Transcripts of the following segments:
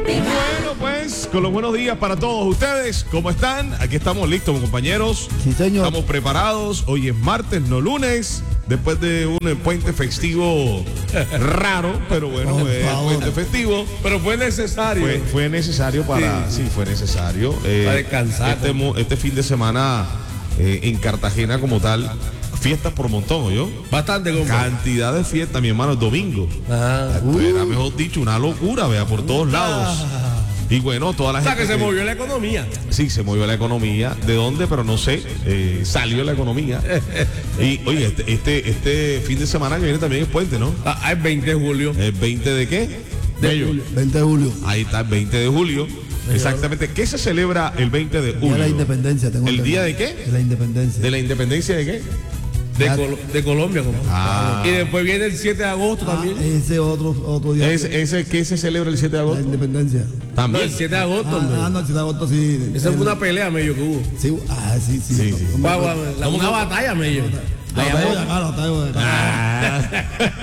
Bueno, pues, con los buenos días para todos ustedes. ¿Cómo están? Aquí estamos listos, compañeros. Sí, señor. Estamos preparados. Hoy es martes, no lunes. Después de un puente festivo raro, pero bueno, puente festivo. Pero fue necesario. Fue necesario para... Sí, fue necesario. Para descansar. Este fin de semana en Cartagena como tal, fiestas por montón, ¿yo? Bastante, compa. Cantidad de fiestas, mi hermano, el domingo. Era, mejor dicho, una locura, vea, por todos lados. Y bueno, toda la O sea, gente... que se movió la economía. Sí, se movió la economía. ¿De dónde? Pero no sé. Salió la economía. Y oye, este fin de semana que viene también es puente, ¿no? Es 20 de julio. ¿El 20 de qué? De julio. 20 de julio. Ahí está, el 20 de julio. Exactamente. ¿Qué se celebra el 20 de Día julio? de la independencia. Tengo ¿El entendido. día de qué? De la independencia. ¿De la independencia de qué? De Colombia, compa. Y después viene el 7 de agosto también. Ese otro día. ¿Ese qué se celebra el 7 de La agosto? independencia. No, También. el 7 de agosto, hombre. No, el 7 de agosto sí. Esa fue una pelea medio que hubo. Sí, sí. Sí, sí. Una batalla medio. La batalla de acá.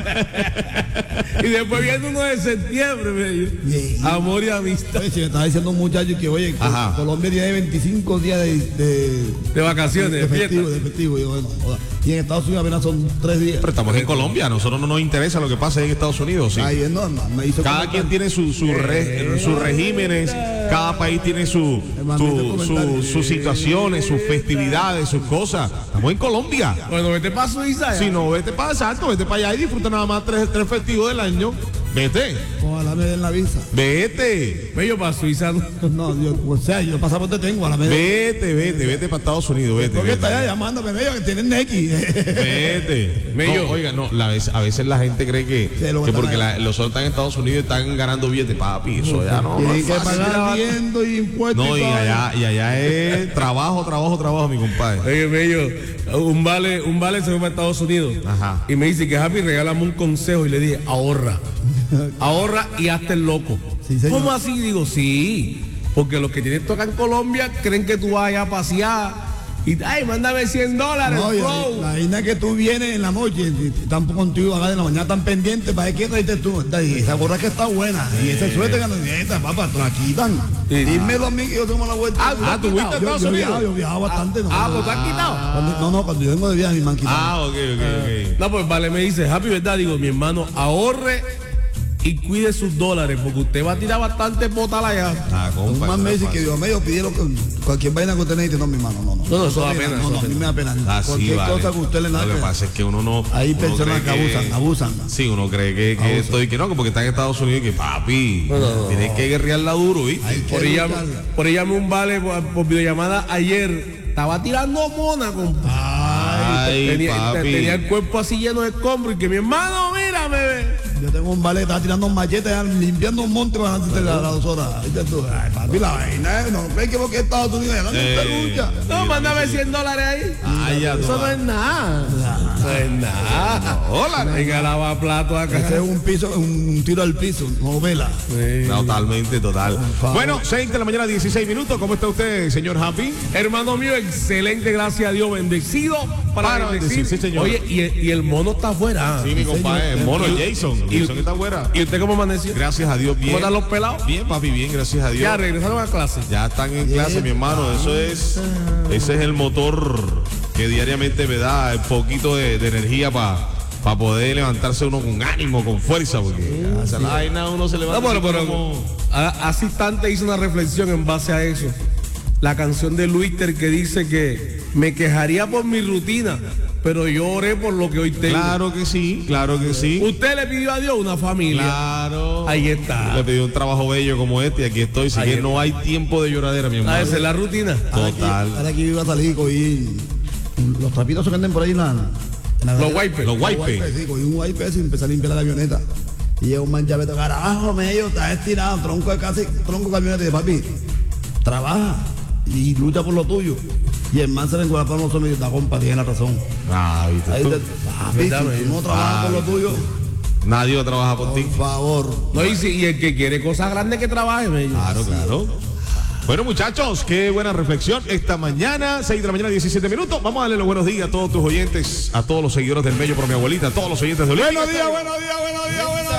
Y después viene uno de septiembre, medio. Bien. Amor y amistad. Oye, si me estaba diciendo un muchacho que, oye, Ajá. Colombia tiene 25 días De vacaciones, de fiesta. de festivo. Y, yo, bueno, joda. Y en Estados Unidos apenas son 3 días. Pero estamos en Colombia. A nosotros no nos interesa lo que pasa en Estados Unidos. ¿sí? Ahí es normal. Me hizo Cada quien tiene sus regímenes, cada país tiene sus situaciones, sus festividades, sus cosas. Estamos en Colombia. Bueno, vete para Suiza. Si no, vete para exacto, vete para allá y disfruta nada más tres festivos del año. Vete, Ojalá me den la visa. vete, Medio para Suiza. No, yo pasaporte tengo, a la vez. vete para Estados Unidos, vete. Porque está Vete, allá llamándome, medio que tienen Neki. vete. Mello. No, oiga, no, a veces la gente cree que lo porque están los otros están en Estados Unidos y están ganando billetes, papi, eso ya no. Tienen es que fácil. pagar viendo y impuestos. No, y allá es trabajo, mi compadre. Oye, Mello, un vale se fue para Estados Unidos. Ajá. Y me dice que Happy, regálame un consejo. Y le dije, ahorra. Ahorra y hazte el loco. Sí, señor. ¿Cómo así? Digo, sí. Porque los que tienen esto acá en Colombia creen que tú vas a pasear. Y, ay, mándame $100. No, y bro. la vaina que tú vienes en la noche, y están contigo acá de la mañana, están pendientes, ¿para qué traiste tú? Y esa gorra que está buena, y ese suéter que nos necesitas, papá, te la quitan. Sí. Dímelo a mí que yo tengo la vuelta. ¿tú fuiste a Estados Unidos? Yo viajaba bastante. Pues te has quitado. Cuando yo vengo de viaje, me han quitado. Ok. No, pues vale, me dice, Happy, ¿verdad? Digo, mi hermano, ahorre y cuide sus dólares, porque usted va a tirar bastante botal allá. Un man me dice que Dios mío, pidieron cualquier vaina que usted necesite. No, mi hermano, no. No, eso da mira, pena, No, eso a mí me da pena. Así Cualquier vale. cosa que usted le Lo que nace. pasa es que uno no. Hay uno personas cree que abusan. Sí, uno cree que estoy que no, que porque está en Estados Unidos que papi, tienes que guerrearla duro, ¿viste? Hay que Por ella buscarla. me un vale por videollamada ayer. Estaba tirando mona, compadre. Ay, papi. Tenía el cuerpo así lleno de escombros y que mi hermano, mírame, ve. Yo tengo un vale que estaba tirando un machete, limpiando un monte para antes de las 2 horas. Ay, papi, la vaina, no crees que porque Estados Unidos no lucha. No, mándame $100 ahí. Ay, ya Eso no es nada. Eso es nada. Hola. Venga, lava acá. Ese es un tiro al piso, novela. Totalmente, total. favor. Bueno, 6 de la mañana, 16 minutos. ¿Cómo está usted, señor Happy? Hermano mío, excelente, gracias a Dios, bendecido para bendecir. sí, señor. Oye, y el mono está afuera. Sí, mi compadre, el mono, Y- Jason. y- Jason está afuera. ¿Y usted cómo amaneció? Gracias a Dios, bien. ¿Cómo están los pelados? Bien, papi, bien, gracias a Dios. Ya regresaron a clase. Ya están en clase, mi hermano. Ese es el motor que diariamente me da un poquito de energía para poder levantarse uno con ánimo, con fuerza, porque hacia la vaina uno se levanta. No, pero como... hace instante hice una reflexión en base a eso. La canción de Luiter que dice que me quejaría por mi rutina, pero yo oré por lo que hoy tengo. Claro que sí, claro que sí. Usted le pidió a Dios una familia. Claro. Ahí está. Le pedí un trabajo bello como este y aquí estoy. Así Ahí que está. no hay tiempo de lloradera, mi hermano. Esa es la rutina. Total. Ahora aquí iba a salir y cogí los trapitos que anden por ahí en la Los wipers. Los wipes. Sí, cogí un wipe y empecé a limpiar la camioneta. Y llega un man llave, carajo, medio, está estirado, tronco de camioneta. Y de papi, trabaja y lucha por lo tuyo. Y el man se le encuentra para nosotros y dice, compa, tiene la razón. Ah, ¿viste Ahí tú? te, papi, si tú no trabajas por lo tuyo, Nadie trabaja por ti. por favor. No, y el que quiere cosas grandes que trabaje, mello. Claro, claro. Bueno, muchachos, qué buena reflexión esta mañana, 6 de la mañana, 17 minutos. Vamos a darle los buenos días a todos tus oyentes, a todos los seguidores del Mello por mi abuelita, a todos los oyentes de Olímpica. Buenos días, buenos días, buenos días, buenos días.